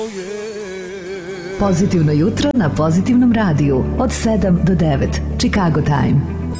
Pozitivno jutro na Pozitivnom radiju od 7 do 9. Chicago Time.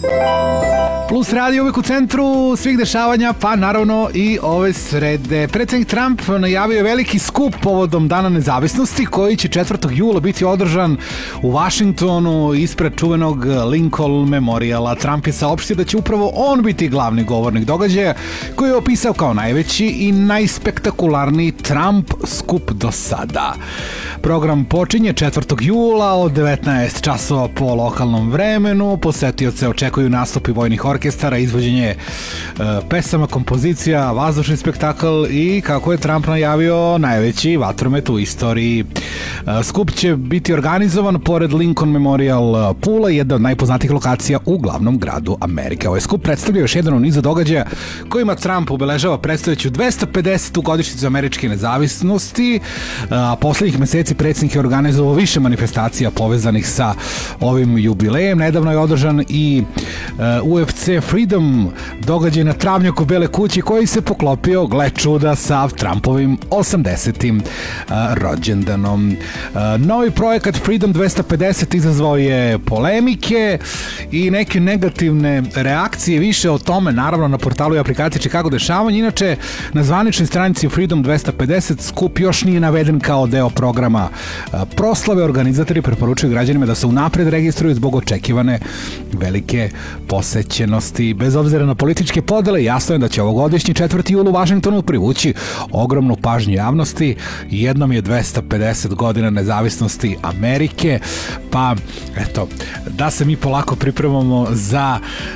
Plus radio uvijek u centru svih dešavanja, pa naravno i ove srede. Predsjednik Trump najavio je veliki skup povodom Dana nezavisnosti koji će 4. jula biti održan u Washingtonu ispred čuvenog Lincoln Memoriala. Trump je saopštio da će upravo on biti glavni govornik događaja koji je opisao kao najveći i najspektakularniji Trump skup do sada. Program počinje 4. jula od 19 časova po lokalnom vremenu. Posetioce očekuju nastupi vojnih orkestara, izvođenje pesama, kompozicija, vazdušni spektakl i, kako je Trump najavio, najveći vatromet u istoriji. Skup će biti organizovan pored Lincoln Memorial Pula, jedna od najpoznatijih lokacija u glavnom gradu Amerike. Ovaj skup predstavlja još jedan u nizu događaja kojima Trump obeležava predstojeću 250. godišnjicu američke nezavisnosti. Poslednjih meseci predsjednik je organizovao više manifestacija povezanih sa ovim jubilejem. Nedavno je održan i UFC Freedom, događaj na travnjaku Bele kuće koji se poklopio, gle čuda, sa Trumpovim 80. rođendanom. Novi projekat Freedom 250 izazvao je polemike i neke negativne reakcije. Više o tome naravno na portalu i aplikaciji Chicago dešavanja. Inače, na zvaničnoj stranici Freedom 250 skup još nije naveden kao deo programa proslave. Organizatori preporučuju građanima da se unapred registruju zbog očekivane velike posećenosti. Bez obzira na političke podele, jasno je da će ovogodišnji 4. jul u Washingtonu privući ogromnu pažnju javnosti. Jednom je 250 godina nezavisnosti Amerike, pa eto, da se mi polako pripremamo za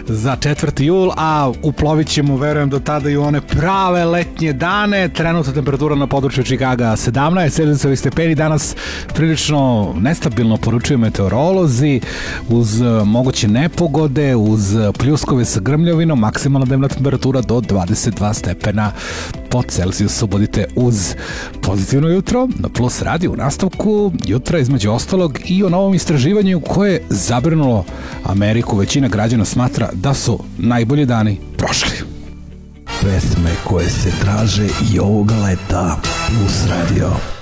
4. jul, a uplovit ćemo, verujem, do tada i u one prave letnje dane. Trenutna temperatura na području Chicaga 17 stepeni, danas prilično nestabilno poručuju meteorolozi, uz moguće nepogode, uz pljuskove sa grmljavinom, maksimalna dnevna temperatura do 22 stepena po Celsijusu. Budite uz Pozitivno jutro na Plus radio u nastavku jutra, između ostalog i o novom istraživanju koje je zabrinulo Ameriku. Većina građana smatra da su najbolji dani prošli. Pesme koje se traže i ovoga leta. Plus radio.